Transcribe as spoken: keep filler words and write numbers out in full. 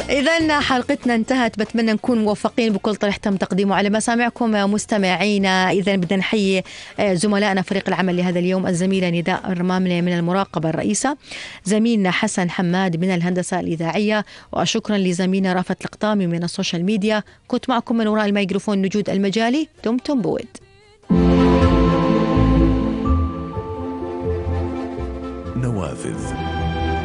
إذن حلقتنا انتهت، بتمنى نكون موفقين بكل طرح تم تقديمه على مسامعكم مستمعينا. إذن بدنا نحيي زملائنا فريق العمل لهذا اليوم، الزميلة نداء الرماملة من المراقبة الرئيسة، زميلنا حسن حماد من الهندسة الإذاعية، وشكرا لزميلنا رافت القطامي من السوشيال ميديا. كنت معكم من وراء الميكروفون نجود المجالي. دمتم بود. نوافذ